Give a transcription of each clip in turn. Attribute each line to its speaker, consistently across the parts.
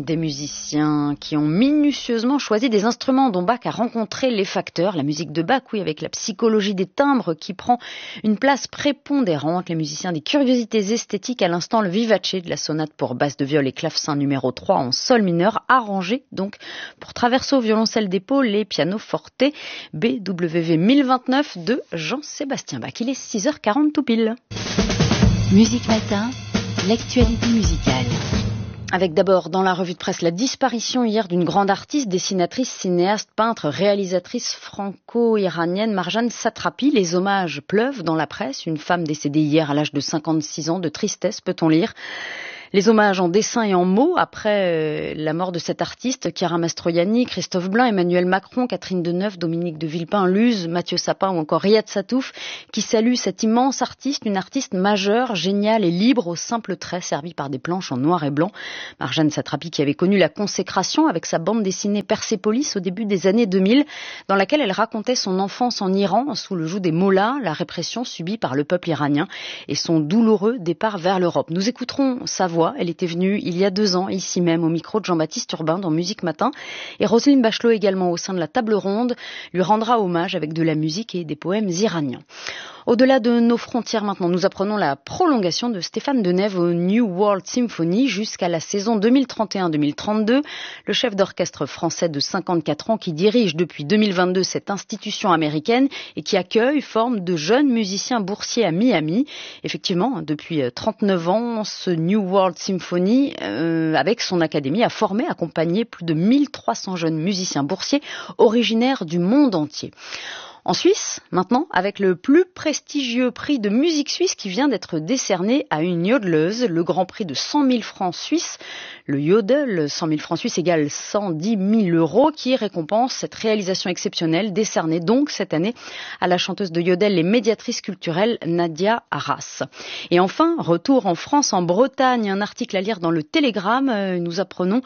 Speaker 1: des musiciens qui ont minutieusement choisi des instruments dont Bach a rencontré les facteurs. La musique de Bach, oui, avec la psychologie des timbres qui prend une place prépondérante. Les musiciens des curiosités esthétiques, à l'instant le vivace de la sonate pour basse de viol et clavecin numéro 3 en sol mineur, arrangé donc pour traverso, violoncelle d'épaule et piano forte, BWV 1029 de Jean-Sébastien Bach. Il est 6h40 tout pile.
Speaker 2: Musique Matin, l'actualité musicale.
Speaker 1: Avec d'abord dans la revue de presse la disparition hier d'une grande artiste, dessinatrice, cinéaste, peintre, réalisatrice franco-iranienne Marjane Satrapi. Les hommages pleuvent dans la presse. Une femme décédée hier à l'âge de 56 ans, de tristesse peut-on lire. Les hommages en dessin et en mots après la mort de cette artiste, Chiara Mastroianni, Christophe Blain, Emmanuel Macron, Catherine Deneuve, Dominique de Villepin, Luz, Mathieu Sapin ou encore Riyad Satouf, qui saluent cette immense artiste, une artiste majeure, géniale et libre aux simples traits servis par des planches en noir et blanc. Marjane Satrapi qui avait connu la consécration avec sa bande dessinée Persépolis au début des années 2000, dans laquelle elle racontait son enfance en Iran sous le joug des mollahs, la répression subie par le peuple iranien et son douloureux départ vers l'Europe. Nous écouterons sa voix. Elle était venue il y a 2 ans, ici même, au micro de Jean-Baptiste Urbain dans Musique Matin. Et Roselyne Bachelot également, au sein de la table ronde, lui rendra hommage avec de la musique et des poèmes iraniens. Au-delà de nos frontières maintenant, nous apprenons la prolongation de Stéphane Denève au New World Symphony jusqu'à la saison 2031-2032. Le chef d'orchestre français de 54 ans qui dirige depuis 2022 cette institution américaine et qui accueille, forme de jeunes musiciens boursiers à Miami. Effectivement, depuis 39 ans, ce New World Symphony, avec son académie, a formé, accompagné plus de 1300 jeunes musiciens boursiers originaires du monde entier. En Suisse, maintenant, avec le plus prestigieux prix de musique suisse qui vient d'être décerné à une yodeleuse, le grand prix de 100 000 francs suisses. Le yodel, 100 000 francs suisses égale 110 000 euros, qui récompense cette réalisation exceptionnelle décernée donc cette année à la chanteuse de yodel et médiatrice culturelle Nadia Arras. Et enfin, retour en France, en Bretagne, un article à lire dans le Télégramme. Nous apprenons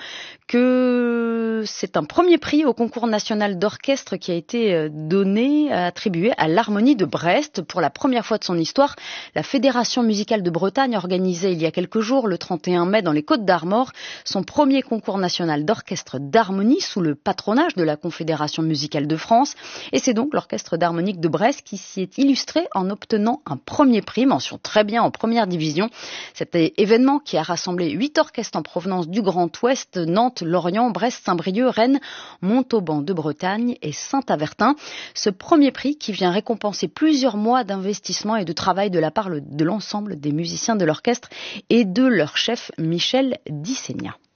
Speaker 1: que c'est un premier prix au concours national d'orchestre qui a été attribué à l'Harmonie de Brest. Pour la première fois de son histoire, la Fédération musicale de Bretagne organisait il y a quelques jours, le 31 mai, dans les Côtes-d'Armor, son premier concours national d'orchestre d'harmonie sous le patronage de la Confédération musicale de France. Et c'est donc l'orchestre d'harmonique de Brest qui s'y est illustré en obtenant un premier prix, mention très bien en première division. Cet événement qui a rassemblé 8 orchestres en provenance du Grand Ouest, Nantes, Lorient, Brest, Saint-Brieuc, Rennes, Montauban de Bretagne et Saint-Avertin. Ce premier prix qui vient récompenser plusieurs mois d'investissement et de travail de la part de l'ensemble des musiciens de l'orchestre et de leur chef Michel Dissénia.